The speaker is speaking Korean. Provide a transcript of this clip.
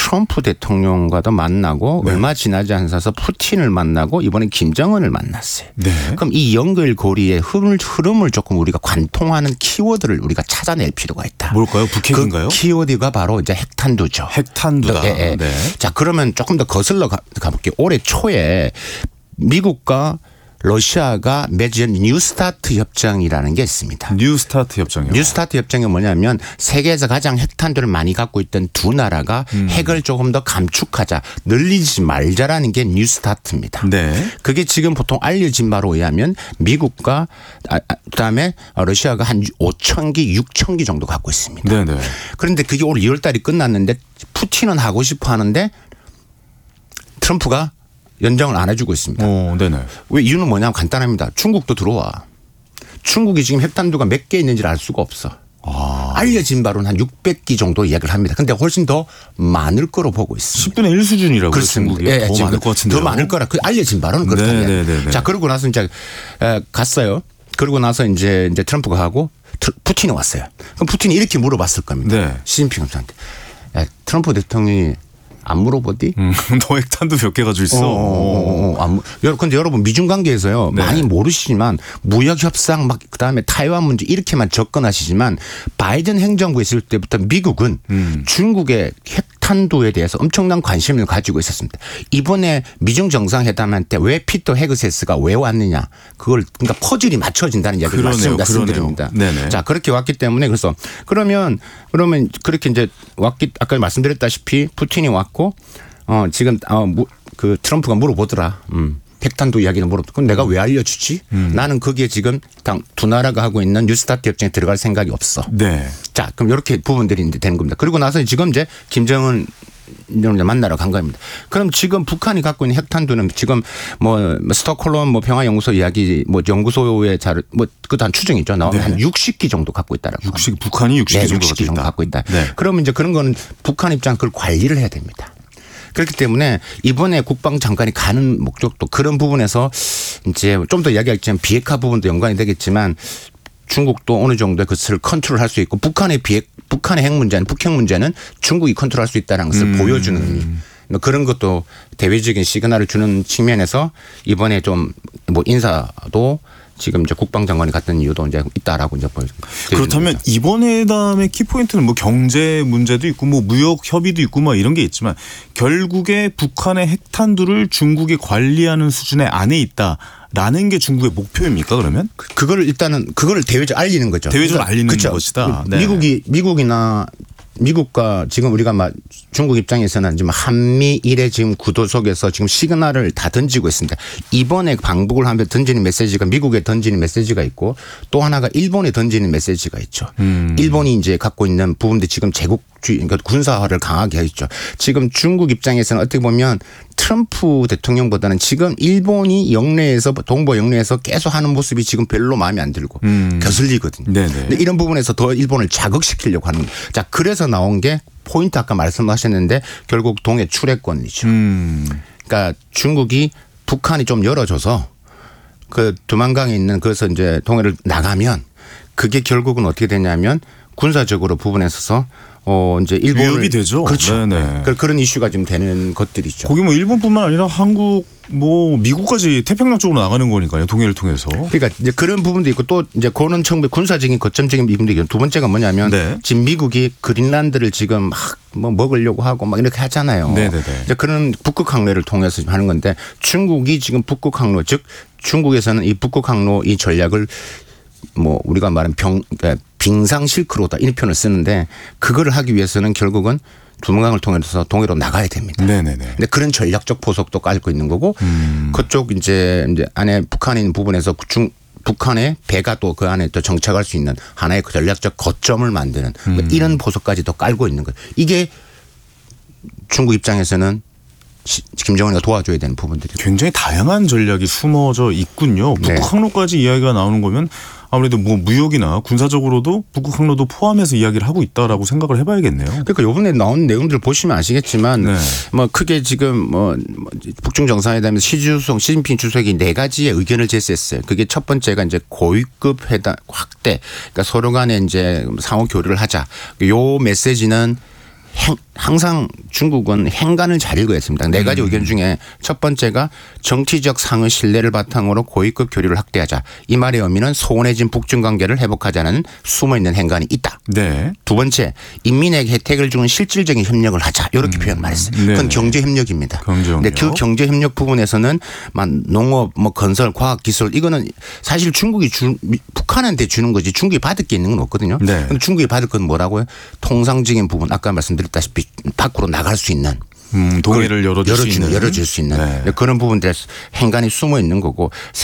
트럼프 대통령과도 만나고 네. 얼마 지나지 않아서 푸틴을 만나고 이번에 김정은을 만났어요. 네. 그럼 이 연결고리의 흐름을 조금 우리가 관통하는 키워드를 우리가 찾아낼 필요가 있다. 뭘까요? 북핵인가요? 그 키워드가 바로 이제 핵탄두죠. 핵탄두다. 예, 예. 네. 자, 그러면 조금 더 거슬러 가볼게요. 올해 초에 미국과 러시아가 맺은 뉴스타트 협정이라는 게 있습니다. 뉴스타트 협정이요. 뉴스타트 협정이 뭐냐면 세계에서 가장 핵탄두를 많이 갖고 있던 두 나라가 핵을 조금 더 감축하자, 늘리지 말자라는 게 뉴스타트입니다. 네. 그게 지금 보통 알려진 바로 의하면 미국과 그다음에 러시아가 한 5,000기, 6,000기 정도 갖고 있습니다. 네네. 그런데 그게 올 2월 달이 끝났는데 푸틴은 하고 싶어 하는데 트럼프가 연장을 안 해주고 있습니다. 네네. 왜 이유는 뭐냐면 간단합니다. 중국도 들어와. 중국이 지금 핵탄두가 몇 개 있는지를 알 수가 없어. 알려진 바로는 한 600기 정도 이야기를 합니다. 그런데 훨씬 더 많을 거로 보고 있습니다. 10분의 1 수준이라고요. 그렇습니다. 중국이 예, 더 많을 것 같은데. 더 많을 거라. 그 알려진 바로는 그렇다면. 네네네. 자, 그러고 나서 이제 갔어요. 그러고 나서 이제 트럼프가 하고 푸틴이 왔어요. 그럼 푸틴이 이렇게 물어봤을 겁니다. 네. 시진핑總統한테. 트럼프 대통령이 안 물어보디? 너 핵탄두 몇 개 가지고 있어. 그런데 여러분 미중 관계에서요. 네. 많이 모르시지만 무역 협상 막 그다음에 타이완 문제 이렇게만 접근하시지만 바이든 행정부 있을 때부터 미국은 중국의 핵탄두에 대해서 엄청난 관심을 가지고 있었습니다. 이번에 미중 정상회담한테 왜 피터 헤그세스가 왜 왔느냐. 그걸 그러니까 퍼즐이 맞춰진다는 이야기를 말씀드립니다. 네네. 자, 그렇게 왔기 때문에 그래서 그러면 그렇게 이제 왔기 아까 말씀드렸다시피 푸틴이 왔고 지금 그 트럼프가 물어보더라. 핵탄두 이야기는 물어보고 그럼 내가 왜 알려주지? 나는 거기에 지금 두 나라가 하고 있는 뉴스타트 협정에 들어갈 생각이 없어. 네. 자, 그럼 이렇게 부분들이 이제 되는 겁니다. 그리고 나서 지금 이제 김정은 만나러 간 겁니다. 그럼 지금 북한이 갖고 있는 핵탄두는 지금 뭐 스톡홀름 뭐 평화연구소 이야기 뭐 연구소의 자료 뭐 그것도 한 추정이죠. 나오면 한 60기 정도 갖고 있다라고. 북한이 60기 네, 정도 60기 정도 갖고 있다. 네. 그러면 이제 그런 거는 북한 입장 그걸 관리를 해야 됩니다. 그렇기 때문에 이번에 국방장관이 가는 목적도 그런 부분에서 이제 좀 더 이야기하겠지만 비핵화 부분도 연관이 되겠지만 중국도 어느 정도의 것을 컨트롤할 수 있고 북한의 핵 문제는 북핵 문제는 중국이 컨트롤할 수 있다는 것을 보여주는 의미. 그런 것도 대외적인 시그널을 주는 측면에서 이번에 좀 뭐 인사도 지금 이제 국방장관이 갔던 이유도 이제 있다라고 이제 보여집니다. 그렇다면 이번 회담의 키포인트는 뭐 경제 문제도 있고 뭐 무역 협의도 있고 뭐 이런 게 있지만 결국에 북한의 핵탄두를 중국이 관리하는 수준의 안에 있다라는 게 중국의 목표입니까 그러면? 그거를 일단은 그거를 대외적으로 알리는 거죠. 대외적으로 알리는 그렇죠. 것이다. 네. 미국과 지금 우리가 막 중국 입장에서는 지금 한미일의 지금 구도 속에서 지금 시그널을 다 던지고 있습니다. 이번에 방북을 하면 던지는 메시지가 미국에 던지는 메시지가 있고 또 하나가 일본에 던지는 메시지가 있죠. 일본이 이제 갖고 있는 부분들 지금 제국주의 그러니까 군사화를 강하게 했죠. 지금 중국 입장에서는 어떻게 보면 트럼프 대통령보다는 지금 일본이 영내에서 동북아 영내에서 계속 하는 모습이 지금 별로 마음에 안 들고 거슬리거든요. 네네. 근데 이런 부분에서 더 일본을 자극시키려고 하는 거예요. 자, 그래서 나온 게 포인트 아까 말씀하셨는데 결국 동해 출애권이죠. 그러니까 중국이 북한이 좀 열어줘서 그 두만강에 있는 그래서 이제 동해를 나가면 그게 결국은 어떻게 되냐면 군사적으로 부분에 있어서 이제 일본을 위협이 되죠. 그렇죠. 네네. 그런 이슈가 좀 되는 것들이죠. 거기 뭐 일본뿐만 아니라 한국 뭐 미국까지 태평양 쪽으로 나가는 거니까요. 동해를 통해서. 그러니까 이제 그런 부분도 있고 또 이제 그런 군사적인 거점적인 부분도 있고 두 번째가 뭐냐면 네. 지금 미국이 그린란드를 지금 막 뭐 먹으려고 하고 막 이렇게 하잖아요. 네네네. 이제 그런 북극 항로를 통해서 하는 건데 중국이 지금 북극 항로 즉 중국에서는 이 북극 항로 이 전략을 뭐 우리가 말하는 빙상 실크로다 이런 표현을 쓰는데 그거를 하기 위해서는 결국은 두만강을 통해서 동해로 나가야 됩니다. 네네네. 근데 그런 전략적 포석도 깔고 있는 거고 그쪽 이제 안에 북한에 있는 부분에서 북한의 배가 또 그 안에 또 정착할 수 있는 하나의 전략적 거점을 만드는 이런 보석까지도 깔고 있는 거예요. 이게 중국 입장에서는 김정은이가 도와줘야 되는 부분들이 굉장히 다양한 전략이 숨어져 있군요. 북극 네. 항로까지 이야기가 나오는 거면 아무래도 뭐 무역이나 군사적으로도 북극 항로도 포함해서 이야기를 하고 있다라고 생각을 해봐야겠네요. 그러니까 이번에 나온 내용들 보시면 아시겠지만 네. 뭐 크게 지금 뭐 북중 정상회담에서 시진핑 주석이 4가지의 의견을 제시했어요. 그게 첫 번째가 이제 고위급 회담 확대, 그러니까 서로 간에 이제 상호 교류를 하자. 요 메시지는 항상 중국은 행간을 잘 읽어야 했습니다. 네 가지 의견 중에 첫 번째가 정치적 상의 신뢰를 바탕으로 고위급 교류를 확대하자. 이 말의 의미는 소원해진 북중 관계를 회복하자는 숨어있는 행간이 있다. 네. 두 번째, 인민에게 혜택을 주는 실질적인 협력을 하자. 이렇게 표현 말했어요. 네. 그건 경제협력입니다. 경제협력. 근데 그 경제협력 부분에서는 농업, 건설, 과학기술 이거는 사실 중국이 북한한테 주는 거지 중국이 받을 게 있는 건 없거든요. 네. 근데 중국이 받을 건 뭐라고요? 통상적인 부분 아까 말씀드렸다시피 밖으로 나갈 수 있는 동해를 열어줄 수 있는 그런 부분들에 행간이 숨어 있는 거고